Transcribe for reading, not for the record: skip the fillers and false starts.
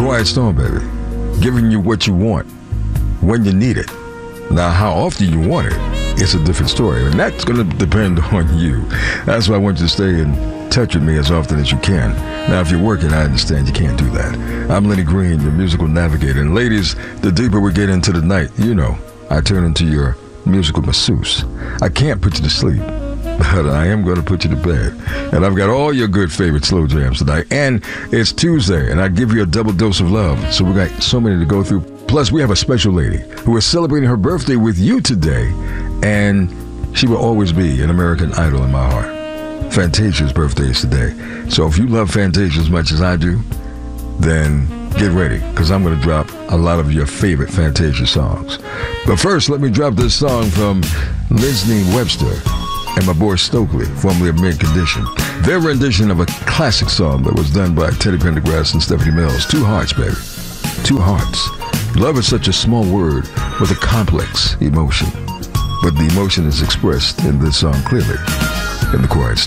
Quiet Storm, baby. Giving you what you want when you need it. Now, how often you want it, it's a different story. And that's going to depend on you. That's why I want you to stay in touch with me as often as you can. Now, if you're working, I understand you can't do that. I'm Lenny Green, your musical navigator. And ladies, the deeper we get into the night, you know, I turn into your musical masseuse. I can't put you to sleep, but I am going to put you to bed. And I've got all your good favorite slow jams tonight. And it's Tuesday, and I give you a double dose of love. So we got so many to go through. Plus, we have a special lady who is celebrating her birthday with you today. And she will always be an American Idol in my heart. Fantasia's birthday is today. So if you love Fantasia as much as I do, then get ready, because I'm going to drop a lot of your favorite Fantasia songs. But first, let me drop this song from Lindsey Webster and my boy Stokely, formerly of Mint Condition. Their rendition of a classic song that was done by Teddy Pendergrass and Stephanie Mills. Two Hearts, baby. Two Hearts. Love is such a small word with a complex emotion. But the emotion is expressed in this song clearly in the Quiet Storm.